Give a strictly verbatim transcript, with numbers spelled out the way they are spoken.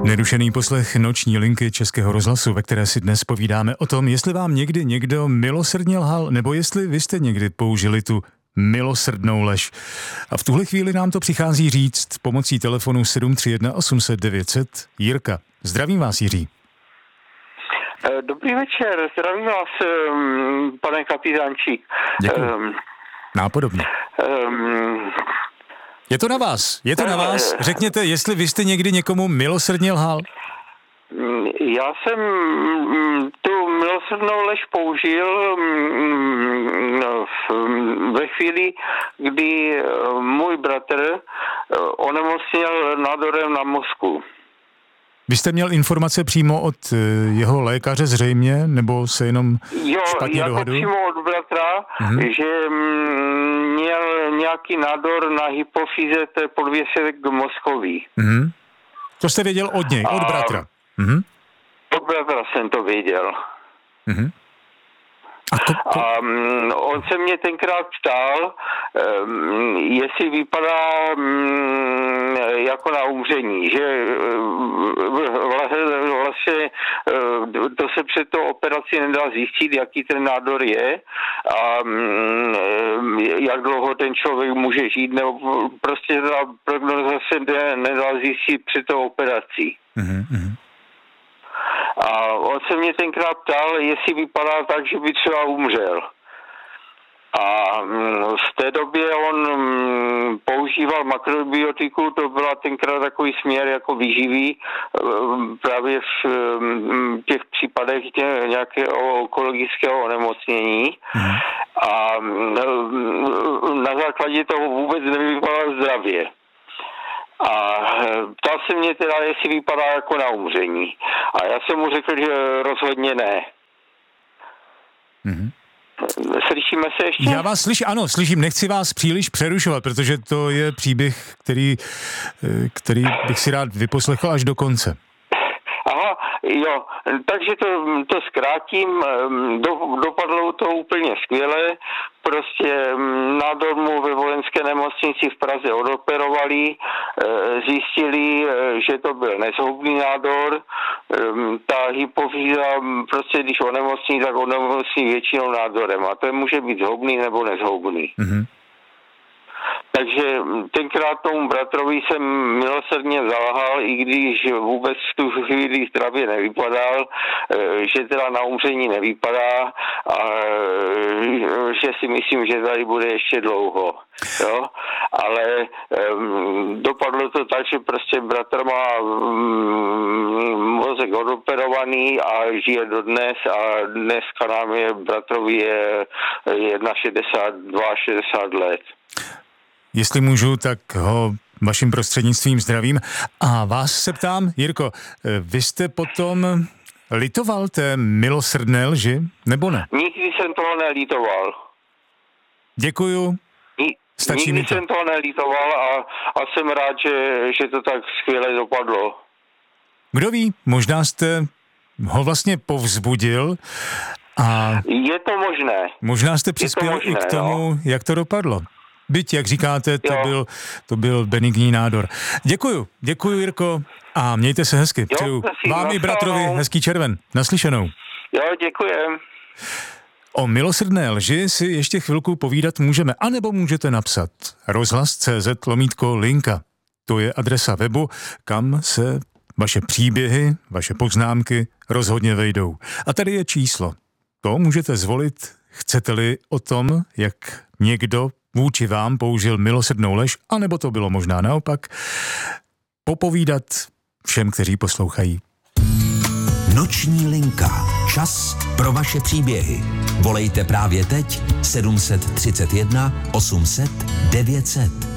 Nerušený poslech noční linky Českého rozhlasu, ve které si dnes povídáme o tom, jestli vám někdy někdo milosrdně lhal, nebo jestli vy jste někdy použili tu milosrdnou lež. A v tuhle chvíli nám to přichází říct pomocí telefonu sedm tři jedna osm set devět set Jirka. Zdravím vás, Jiří. Dobrý večer, zdravím vás, pane kapitánčík. Děkuji. Um, Nápodobně. Um, je to na vás, je to na vás. Řekněte, jestli vy jste někdy někomu milosrdně lhal. Já jsem tu milosrdnou lež použil ve chvíli, kdy můj bratr onemocněl nádorem na mozku. Vy jste měl informace přímo od jeho lékaře zřejmě, nebo se jenom jo, špatně jako dohadují? Jo, přímo od bratra, mm-hmm. že měl nějaký nádor na hypofýze, to je podvěsek mozkový. Mm-hmm. To jste věděl od něj, od bratra? Mm-hmm. Od bratra jsem to věděl. Mm-hmm. A, to, to... a um, on se mě tenkrát ptal, um, jestli vypadá um, jako na umření, že uh, vlastně uh, to se před tou operací nedá zjistit, jaký ten nádor je a um, jak dlouho ten člověk může žít, nebo prostě ta prognoza se nedá zjistit před tou operací. Mm-hmm. A on se mě tenkrát ptal, jestli vypadá tak, že by třeba umřel. A v té době on používal makrobiotiku, to byla tenkrát takový směr jako výživý, právě v těch případech nějakého onkologického onemocnění. A na základě toho vůbec nevypadal zdravě. A ptal se mě teda, jestli vypadá jako na umření. A já jsem mu řekl, že rozhodně ne. Mm-hmm. Slyšíme se ještě? Já vás slyším, ano, slyším, nechci vás příliš přerušovat, protože to je příběh, který, který bych si rád vyposlechl až do konce. Aha, jo, takže to, to zkrátím, do, dopadlo to úplně skvěle, prostě nádor mu ve vojenské nemocnici v Praze odoperovali, zjistili, že to byl nezhoubný nádor, ta hypofýza, prostě když onemocní, tak onemocní většinou nádorem a to může být zhoubný nebo nezhoubný. Mm-hmm. Takže tenkrát tomu bratrovi jsem milosrdně zalhal, i když vůbec v tu chvíli zdravě nevypadal, že teda na umření nevypadá a že si myslím, že tady bude ještě dlouho. Jo? Ale um, dopadlo to tak, že prostě bratr má um, mozek odoperovaný a žije dodnes a dneska nám je bratrovi je, je na šedesát dva šedesát let. Jestli můžu, tak ho vaším prostřednictvím zdravím. A vás se ptám, Jirko, vy jste potom litoval té milosrdné lži, nebo ne? Nikdy jsem toho nelitoval. Děkuju. Ni- Stačí nikdy mi to. jsem toho nelitoval a, a jsem rád, že, že to tak skvěle dopadlo. Kdo ví, možná jste ho vlastně povzbudil a... Je to možné. Možná jste přispěl možné, i k tomu, jo. Jak to dopadlo. Byť, jak říkáte, to byl, to byl benigní nádor. Děkuju, děkuju, Jirko, a mějte se hezky. Jo, Přeju prosím, vám i bratrovi hezký červen. Naslyšenou. Jo, děkujem. O milosrdné lži si ještě chvilku povídat můžeme, anebo můžete napsat rozhlas tečka cz lomítko linka. To je adresa webu, kam se vaše příběhy, vaše poznámky rozhodně vejdou. A tady je číslo. To můžete zvolit, chcete-li o tom, jak někdo vůči vám použil milosrdnou lež, anebo to bylo možná naopak, popovídat všem, kteří poslouchají. Noční linka. Čas pro vaše příběhy. Volejte právě teď sedm tři jedna osm set devět set.